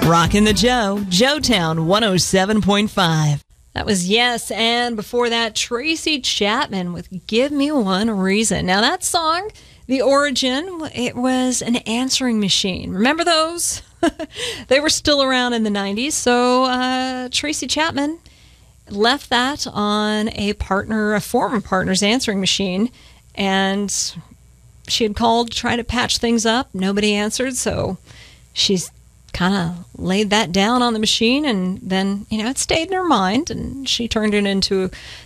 Rockin' the Joe, Joetown 107.5. That was Yes, and before that, Tracy Chapman with Give Me One Reason. Now that song, the origin, it was an answering machine. Remember those? They were still around in the 90s, so Tracy Chapman left that on a former partner's answering machine, and she had called to try to patch things up. Nobody answered, so she's kind of laid that down on the machine, and then, it stayed in her mind, and she turned it into